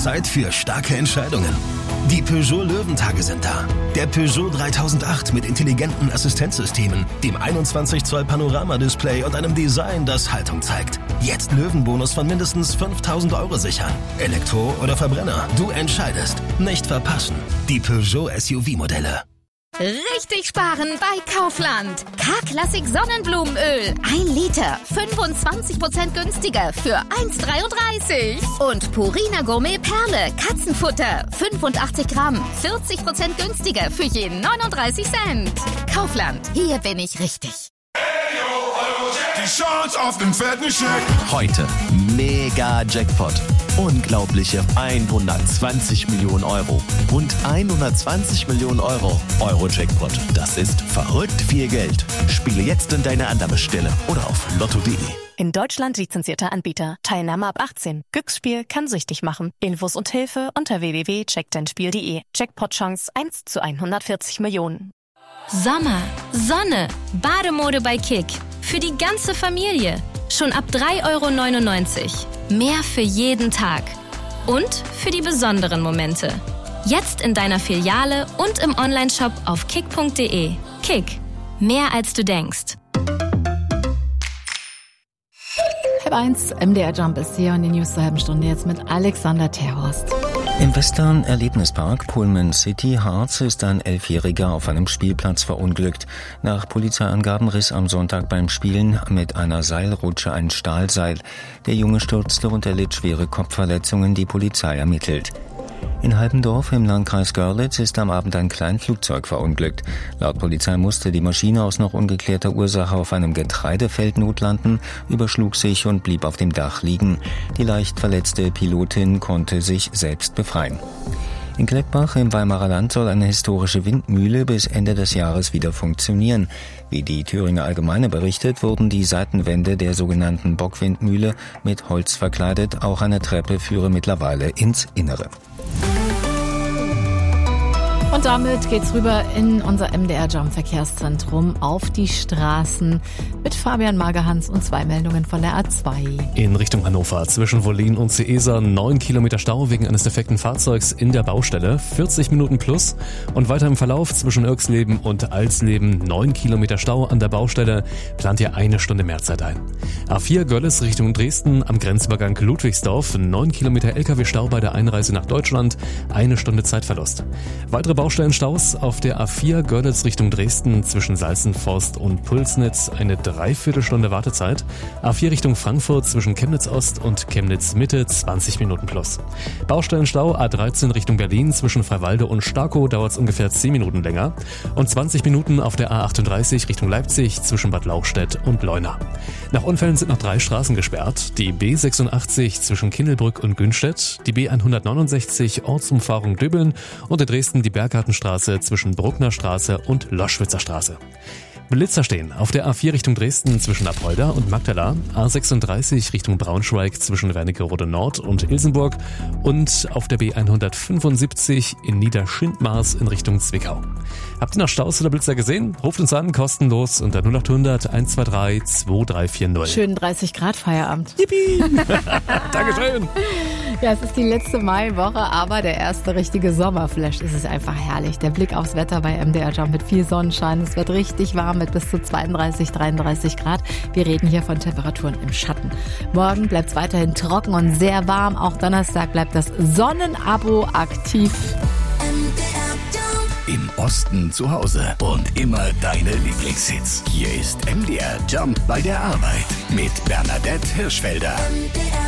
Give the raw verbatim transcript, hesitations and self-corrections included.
Zeit für starke Entscheidungen. Die Peugeot Löwentage sind da. Der Peugeot dreitausendacht mit intelligenten Assistenzsystemen, dem einundzwanzig Zoll Panoramadisplay und einem Design, das Haltung zeigt. Jetzt Löwenbonus von mindestens fünftausend Euro sichern. Elektro oder Verbrenner, du entscheidest. Nicht verpassen. Die Peugeot S U V-Modelle. Richtig sparen bei Kaufland. K-Klassik Sonnenblumenöl. Ein Liter. fünfundzwanzig Prozent günstiger für eins Komma dreiunddreißig. Und Purina Gourmet Perle. Katzenfutter. fünfundachtzig Gramm. vierzig Prozent günstiger für je neununddreißig Cent. Kaufland. Hier bin ich richtig. Die Chance auf den fetten Scheck. Heute mega Jackpot. Unglaubliche hundertzwanzig Millionen Euro. Rund hundertzwanzig Millionen Euro. Euro-Jackpot. Das ist verrückt viel Geld. Spiele jetzt in deiner Annahmestelle oder auf lotto punkt de. In Deutschland lizenzierter Anbieter. Teilnahme ab achtzehn. Glücksspiel kann süchtig machen. Infos und Hilfe unter w w w punkt check dein spiel punkt de. Jackpot-Chance eins zu hundertvierzig Millionen. Sommer, Sonne, Bademode bei Kick. Für die ganze Familie. Schon ab drei Euro neunundneunzig. Mehr für jeden Tag. Und für die besonderen Momente. Jetzt in deiner Filiale und im Onlineshop auf kick punkt de. Kick. Mehr als du denkst. Halb eins, M D R Jump ist hier und die News zur halben Stunde jetzt mit Alexander Terhorst. Im Western Erlebnispark Pullman City Harz ist ein Elfjähriger auf einem Spielplatz verunglückt. Nach Polizeiangaben riss am Sonntag beim Spielen mit einer Seilrutsche ein Stahlseil. Der Junge stürzte und erlitt schwere Kopfverletzungen, die Polizei ermittelt. In Halbendorf im Landkreis Görlitz ist am Abend ein Kleinflugzeug verunglückt. Laut Polizei musste die Maschine aus noch ungeklärter Ursache auf einem Getreidefeld notlanden, überschlug sich und blieb auf dem Dach liegen. Die leicht verletzte Pilotin konnte sich selbst befreien. In Gleckbach im Weimarer Land soll eine historische Windmühle bis Ende des Jahres wieder funktionieren. Wie die Thüringer Allgemeine berichtet, wurden die Seitenwände der sogenannten Bockwindmühle mit Holz verkleidet. Auch eine Treppe führe mittlerweile ins Innere. Und damit geht's rüber in unser M D R Jump Verkehrszentrum auf die Straßen mit Fabian Magerhans und zwei Meldungen von der A zwei. In Richtung Hannover zwischen Wollin und Seesa neun Kilometer Stau wegen eines defekten Fahrzeugs in der Baustelle, vierzig Minuten plus. Und weiter im Verlauf zwischen Irksleben und Alsleben neun Kilometer Stau an der Baustelle, plant ihr eine Stunde mehr Zeit ein. A vier Görlitz Richtung Dresden am Grenzübergang Ludwigsdorf, neun Kilometer L K W-Stau bei der Einreise nach Deutschland, eine Stunde Zeitverlust. Weitere Baustellenstaus auf der A vier Görlitz Richtung Dresden zwischen Salzenforst und Pulsnitz, eine Dreiviertelstunde Wartezeit. A vier Richtung Frankfurt zwischen Chemnitz Ost und Chemnitz Mitte, zwanzig Minuten plus. Baustellenstau A dreizehn Richtung Berlin zwischen Freiwalde und Starkow dauert es ungefähr zehn Minuten länger. Und zwanzig Minuten auf der A achtunddreißig Richtung Leipzig zwischen Bad Lauchstädt und Leuna. Nach Unfällen sind noch drei Straßen gesperrt. Die B sechsundachtzig zwischen Kindelbrück und Günstedt, die B hundertneunundsechzig Ortsumfahrung Döbeln und in Dresden die Berggartenstraße zwischen Bruckner Straße und Loschwitzer Straße. Blitzer stehen auf der A vier Richtung Dresden zwischen Apolda und Magdala, A sechsunddreißig Richtung Braunschweig zwischen Wernigerode Nord und Ilsenburg und auf der B hundertfünfundsiebzig in Niederschindmaß in Richtung Zwickau. Habt ihr noch Staus oder Blitzer gesehen? Ruft uns an, kostenlos unter null acht hundert eins zwei drei zwei drei vier null. Schönen dreißig Grad Feierabend. Yippie! Dankeschön! Ja, es ist die letzte Maiwoche, aber der erste richtige Sommerflash. Es ist einfach herrlich. Der Blick aufs Wetter bei M D R Jump mit viel Sonnenschein. Es wird richtig warm mit bis zu zweiunddreißig, dreiunddreißig Grad. Wir reden hier von Temperaturen im Schatten. Morgen bleibt es weiterhin trocken und sehr warm. Auch Donnerstag bleibt das Sonnenabo aktiv. Im Osten zu Hause und immer deine Lieblingshits. Hier ist M D R Jump bei der Arbeit mit Bernadette Hirschfelder.